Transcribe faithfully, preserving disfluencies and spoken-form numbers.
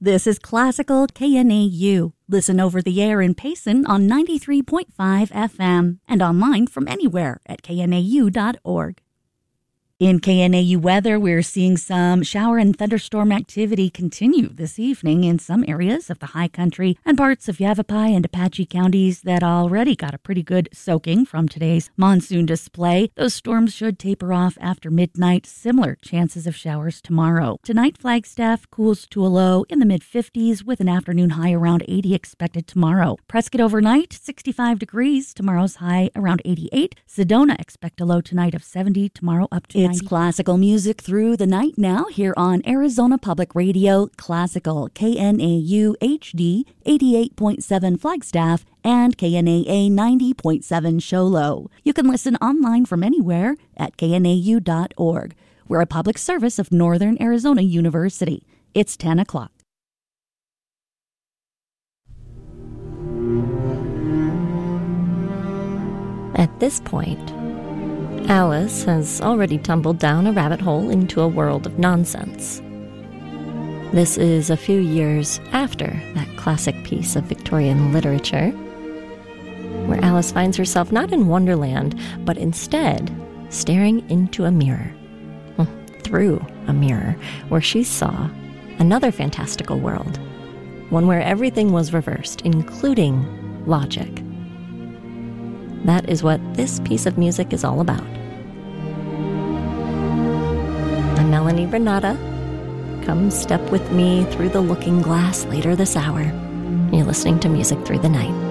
This is Classical K N A U. Listen over the air in Payson on ninety-three point five F M and online from anywhere at K N A U dot org. In K N A U weather, we're seeing some shower and thunderstorm activity continue this evening in some areas of the high country and parts of Yavapai and Apache counties that already got a pretty good soaking from today's monsoon display. Those storms should taper off after midnight. Similar chances of showers tomorrow. Tonight, Flagstaff cools to a low in the mid-fifties with an afternoon high around eighty expected tomorrow. Prescott overnight, sixty-five degrees. Tomorrow's high around eighty-eight. Sedona expect a low tonight of seventy. Tomorrow up to It's classical music through the night now here on Arizona Public Radio, Classical K N A U H D eighty-eight point seven Flagstaff and K N A A ninety point seven Show Low. You can listen online from anywhere at K N A U dot org. We're a public service of Northern Arizona University. It's ten o'clock. At this point, Alice has already tumbled down a rabbit hole into a world of nonsense. This is a few years after that classic piece of Victorian literature, where Alice finds herself not in Wonderland, but instead staring into a mirror, well, through a mirror, where she saw another fantastical world, one where everything was reversed, including logic. That is what this piece of music is all about. I'm Melanie Renata. Come step with me through the looking glass later this hour. You're listening to Music Through the Night.